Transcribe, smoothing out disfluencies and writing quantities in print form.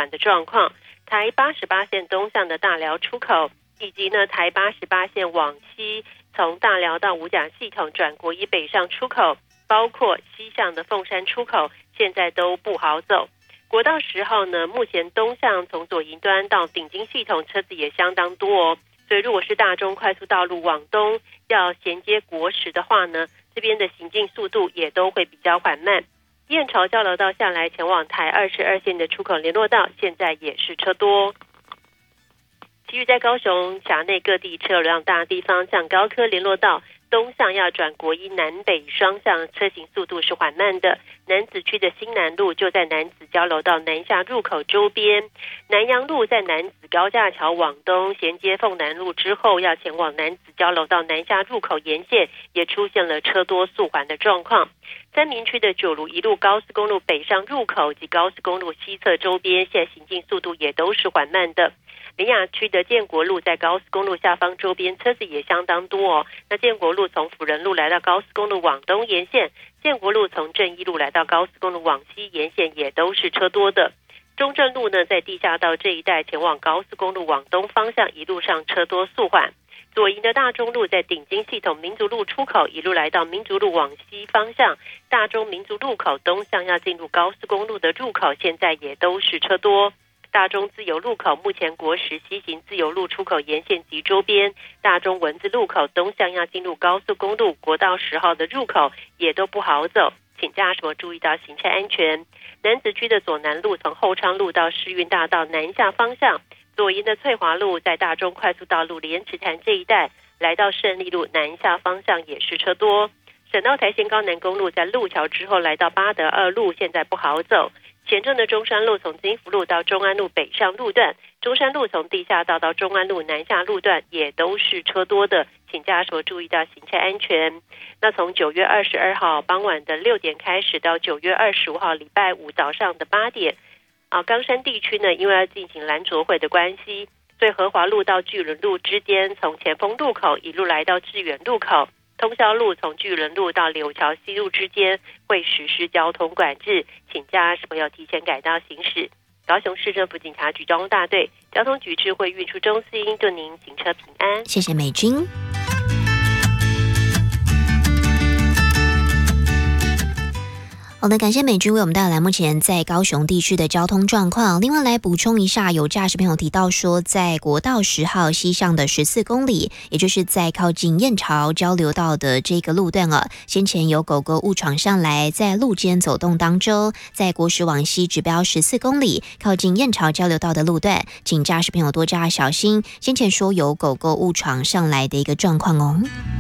缓的状况。台88线东向的大寮出口，以及呢台88线往西从大寮到五甲系统转国一北上出口，包括西向的凤山出口，现在都不好走。国道10号呢，目前东向从左营端到顶金系统车子也相当多哦，所以如果是大中快速道路往东要衔接国10的话呢，这边的行进速度也都会比较缓慢。燕巢交流道下来前往台22线的出口联络道，现在也是车多。其余在高雄辖内各地车流量大地方，像高科联络道东向要转国一南北双向，车行速度是缓慢的。楠梓区的新南路就在楠梓交流道南下入口周边，南阳路在楠梓高架桥往东衔接凤南路之后，要前往楠梓交流道南下入口沿线也出现了车多速缓的状况。三民区的九如一路高速公路北上入口及高速公路西侧周边，现在行进速度也都是缓慢的。林雅区的建国路在高速公路下方周边车子也相当多哦。那建国路从辅仁路来到高速公路往东沿线，建国路从正一路来到高速公路往西沿线也都是车多的。中正路呢，在地下道这一带前往高速公路往东方向一路上车多速缓。左营的大中路在顶金系统民族路出口一路来到民族路往西方向，大中民族路口东向要进入高速公路的入口现在也都是车多。大中自由路口目前国10西行自由路出口沿线及周边，大中文字路口东向要进入高速公路国道10号的入口也都不好走，请驾驶注意到行车安全。楠梓区的左南路从后昌路到世运大道南下方向，左营的翠华路在大中快速道路莲池潭这一带来到胜利路南下方向也是车多。省道台线高南公路在路桥之后来到八德2路现在不好走。前镇的中山路从金福路到中安路北上路段，中山路从地下道到中安路南下路段也都是车多的，请驾驶注意到行车安全。那从9月22号傍晚的6点开始到9月25号礼拜五早上的8点，冈山地区呢，因为要进行蓝浊会的关系，所以和华路到巨轮路之间从前锋路口一路来到致远路口，通霄路从巨轮路到柳桥西路之间会实施交通管制，请驾驶朋友提前改道行驶。高雄市政府警察局交通大队交通局智慧运输中心祝您行车平安。 谢谢美君。好的，感谢美君为我们带来目前在高雄地区的交通状况。另外来补充一下，有驾驶朋友提到说，在国道10号西向的14公里，也就是在靠近燕巢交流道的这个路段先前有狗狗误闯上来，在路间走动当中，在国10往西指标14公里，靠近燕巢交流道的路段，请驾驶朋友多加小心，先前说有狗狗误闯上来的一个状况哦。